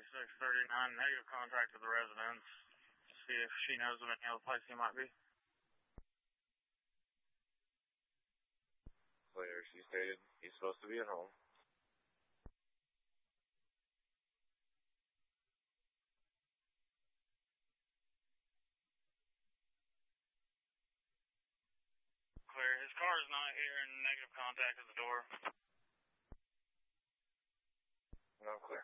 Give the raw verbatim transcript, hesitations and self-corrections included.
twenty-six thirty-nine, negative contact with the residence. See if she knows of any other place he might be. Later, she stated he's supposed to be at home. Clear. His car is not here in negative contact at the door. No, clear.